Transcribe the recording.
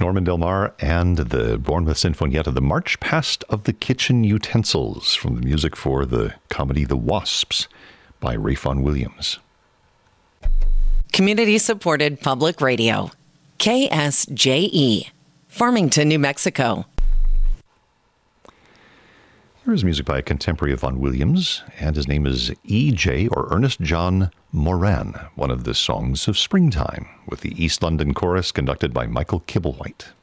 Norman Del Mar and the Bournemouth Sinfonietta, the March Past of the Kitchen Utensils, from the music for the comedy The Wasps by Ralph Vaughan Williams. Community-supported public radio. KSJE, Farmington, New Mexico. Here is music by a contemporary of Vaughan Williams, and his name is E.J. or Ernest John Moran, one of the songs of Springtime, with the East London Chorus conducted by Michael Kibblewhite.